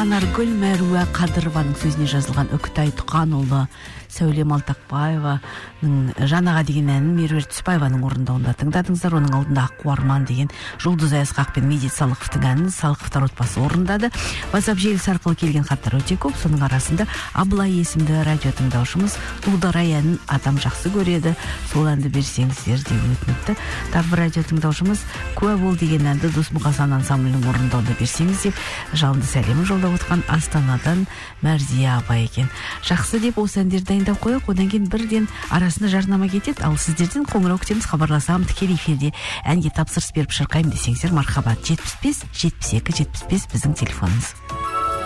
Жанаргүл Мәруа Қадырованың сөзіне жазылған Үкітай Тұқанұлы, Сәуле Малтақбаеваның Жанаға деген әнін Меруерт Түспаеваның орындауында тыңдадыңыздар. Оның алдында Аққу Арман деген Жұлдыз Аясқақ пен Медет Салықовтың әнін Салықовтар отбасы орындады. WhatsApp желісі арқылы келген хаттар өте көп. Соның арасында Абылай есімді радио тыңдаушымыз Ұлдарай әнін атам жақсы көреді, сол әнді берсеңіздер деп өтініпті. Тағы бір радио тыңдаушымыз Куә бол деген әнді Досмұқасан ансамблінің орындауда берсеңіз деп жалынды сәлемін жолдап отқан Астанадан Мәрзия апай екен. Жақсы деп осы әндерді дайындап қояйық, одан кейін бірден арасында жарнама кетеді. Ал сіздерден қоңырау күтеміз, хабарласам, тікелей эфирде әнге тапсырыс беріп шырқаймын десеңіздер мархабат. 75 72 75 біздің телефонымыз.